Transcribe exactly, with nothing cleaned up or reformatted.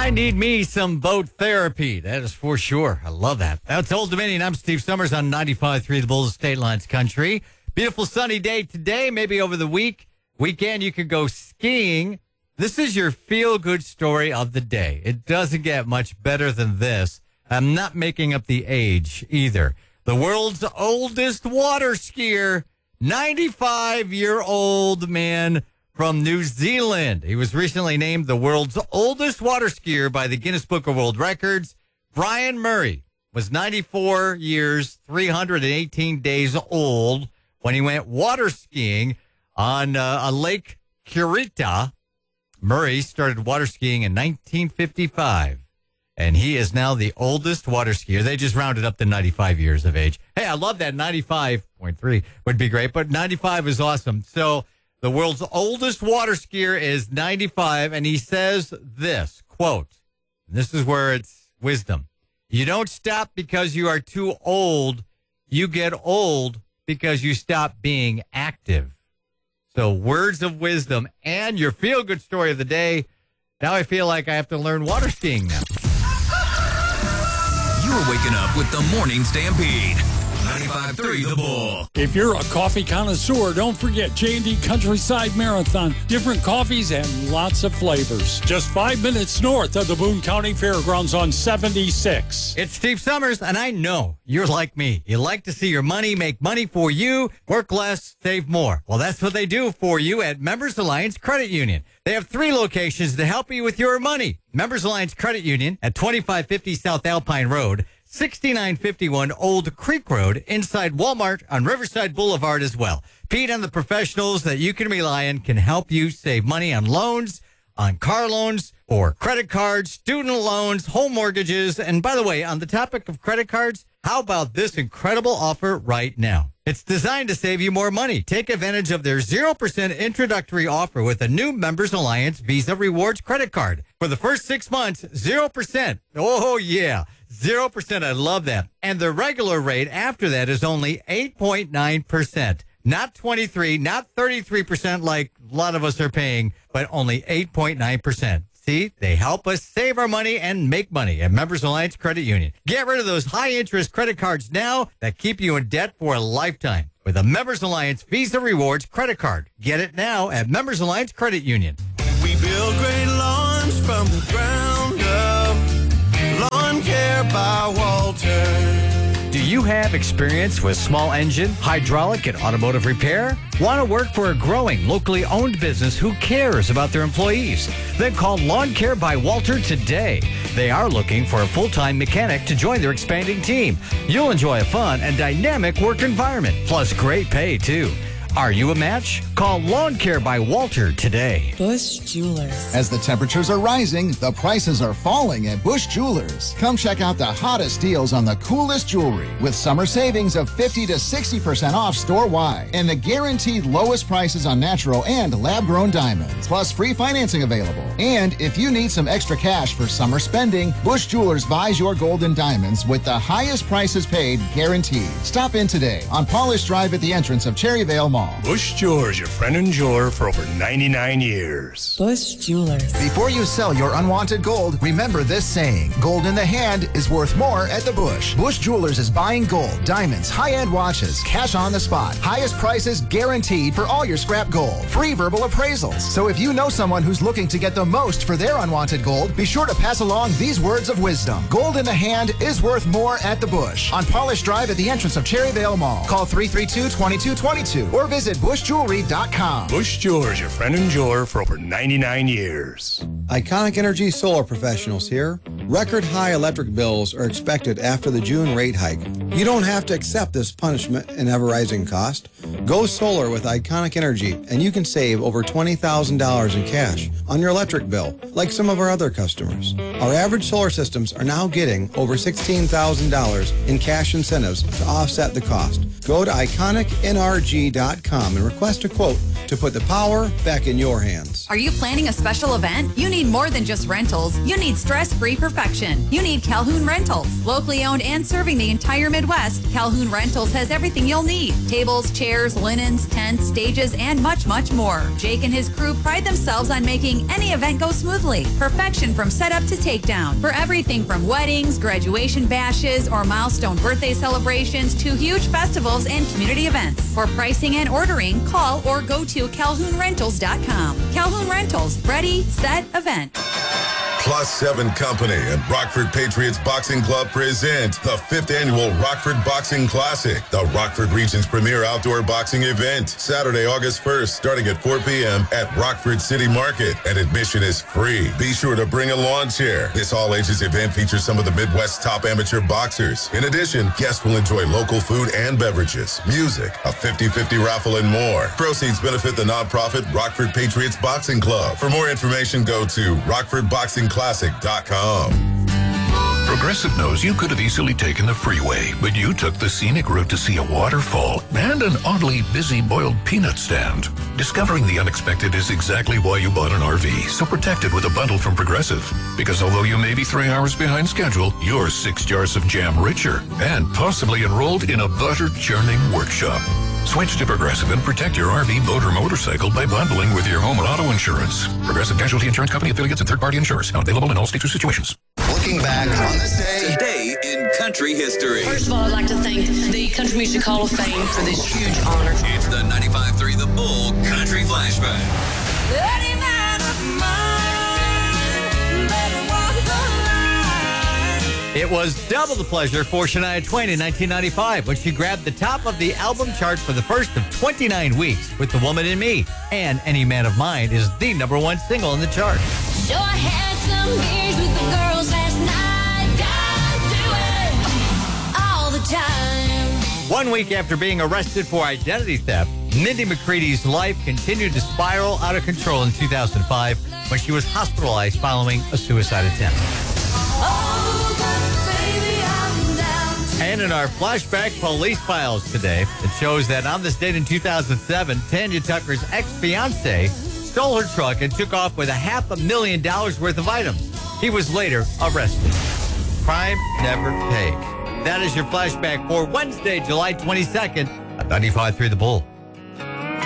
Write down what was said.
I need me some boat therapy. That is for sure. I love that. That's Old Dominion. I'm Steve Summers on ninety-five point three The Bulls State Lines Country. Beautiful sunny day today. Maybe over the week, weekend, you could go skiing. This is your feel-good story of the day. It doesn't get much better than this. I'm not making up the age either. The world's oldest water skier, ninety-five-year-old man from New Zealand. He was recently named the world's oldest water skier by the Guinness Book of World Records. Brian Murray was ninety-four years, three hundred eighteen days old when he went water skiing on uh, a Lake Kurita. Murray started water skiing in nineteen fifty-five, and he is now the oldest water skier. They just rounded up to ninety-five years of age. Hey, I love that. ninety-five point three would be great, but ninety-five is awesome. So the world's oldest water skier is ninety-five, and he says this, quote, this is where it's wisdom. You don't stop because you are too old. You get old because you stop being active. So words of wisdom and your feel-good story of the day. Now I feel like I have to learn water skiing now. You're waking up with the Morning Stampede. ninety-five point three The Bull. If you're a coffee connoisseur, don't forget J and D Countryside Marathon. Different coffees and lots of flavors. Just five minutes north of the Boone County Fairgrounds on seventy-six. It's Steve Summers, and I know you're like me. You like to see your money make money for you, work less, save more. Well, that's what they do for you at Members Alliance Credit Union. They have three locations to help you with your money. Members Alliance Credit Union at twenty-five fifty South Alpine Road, sixty-nine fifty-one Old Creek Road, inside Walmart on Riverside Boulevard as well. Pete and the professionals that you can rely on can help you save money on loans, on car loans, or credit cards, student loans, home mortgages. And by the way, on the topic of credit cards, how about this incredible offer right now? It's designed to save you more money. Take advantage of their zero percent introductory offer with a new Members Alliance Visa Rewards credit card. For the first six months, zero percent. Oh, yeah. zero percent. I love that. And the regular rate after that is only eight point nine percent. Not twenty-three, not thirty-three percent like a lot of us are paying, but only eight point nine percent. See, they help us save our money and make money at Members Alliance Credit Union. Get rid of those high-interest credit cards now that keep you in debt for a lifetime with a Members Alliance Visa Rewards credit card. Get it now at Members Alliance Credit Union. We build great lawns from the ground up. Lawn Care by Walter. Do you have experience with small engine, hydraulic, and automotive repair? Want to work for a growing, locally owned business who cares about their employees? Then call Lawn Care by Walter today. They are looking for a full-time mechanic to join their expanding team. You'll enjoy a fun and dynamic work environment, plus great pay, too. Are you a match? Call Lawn Care by Walter today. Bush Jewelers. As the temperatures are rising, the prices are falling at Bush Jewelers. Come check out the hottest deals on the coolest jewelry with summer savings of fifty to sixty percent off store-wide and the guaranteed lowest prices on natural and lab-grown diamonds, plus free financing available. And if you need some extra cash for summer spending, Bush Jewelers buys your gold and diamonds with the highest prices paid guaranteed. Stop in today on Polish Drive at the entrance of Cherryvale Mall. Bush Jewelers, your friend and jeweler for over ninety-nine years. Bush Jewelers. Before you sell your unwanted gold, remember this saying. Gold in the hand is worth more at the Bush. Bush Jewelers is buying gold, diamonds, high-end watches, cash on the spot. Highest prices guaranteed for all your scrap gold. Free verbal appraisals. So if you know someone who's looking to get the most for their unwanted gold, be sure to pass along these words of wisdom. Gold in the hand is worth more at the Bush. On Polish Drive at the entrance of Cherryvale Mall. Call three three two, two two two two or visit bush jewelry dot com. Bush Jewelers, your friend and jeweler for over ninety-nine years. Iconic Energy Solar Professionals here. Record high electric bills are expected after the June rate hike. You don't have to accept this punishment and ever-rising cost. Go solar with Iconic Energy, and you can save over twenty thousand dollars in cash on your electric bill, like some of our other customers. Our average solar systems are now getting over sixteen thousand dollars in cash incentives to offset the cost. Go to iconic N R G dot com and request a quote to put the power back in your hands. Are you planning a special event? You need more than just rentals. You need stress-free perfection. You need Calhoun Rentals. Locally owned and serving the entire Midwest, Calhoun Rentals has everything you'll need. Tables, chairs, linens, tents, stages, and much, much more. Jake and his crew pride themselves on making any event go smoothly. Perfection from setup to takedown. For everything from weddings, graduation bashes, or milestone birthday celebrations to huge festivals and community events. For pricing and ordering, call or go to calhoun rentals dot com. Calhoun Rentals, ready, set, event. Plus seven Company and Rockford Patriots Boxing Club present the fifth annual Rockford Boxing Classic, the Rockford region's premier outdoor boxing event. Saturday, August first, starting at four p.m. at Rockford City Market, and admission is free. Be sure to bring a lawn chair. This all-ages event features some of the Midwest's top amateur boxers. In addition, guests will enjoy local food and beverages, music, a fifty-fifty raffle, and more. Proceeds benefit the nonprofit Rockford Patriots Boxing Club. For more information, go to rockford boxing classic dot com. Progressive knows you could have easily taken the freeway, but you took the scenic route to see a waterfall and an oddly busy boiled peanut stand. Discovering the unexpected is exactly why you bought an R V, so protect it with a bundle from Progressive. Because although you may be three hours behind schedule, you're six jars of jam richer and possibly enrolled in a butter churning workshop. Switch to Progressive and protect your R V, boat, or motorcycle by bundling with your home and auto insurance. Progressive Casualty Insurance Company affiliates and third-party insurers. Not available in all states or situations. Looking back on this day, today in country history. First of all, I'd like to thank the Country Music Hall of Fame for this huge honor. It's the ninety-five point three The Bull Country Flashback. It was double the pleasure for Shania Twain in nineteen ninety-five when she grabbed the top of the album chart for the first of twenty-nine weeks with The Woman in Me. And Any Man of Mine is the number one single in the chart. So I had some beers with the girls last night. Just do it all the time. One week after being arrested for identity theft, Mindy McCready's life continued to spiral out of control in two thousand five when she was hospitalized following a suicide attempt. And in our flashback police files today, it shows that on this date in two thousand seven, Tanya Tucker's ex-fiancé stole her truck and took off with a half a million dollars worth of items. He was later arrested. Crime never pays. That is your flashback for Wednesday, July twenty-second, at ninety-five point three The Bull.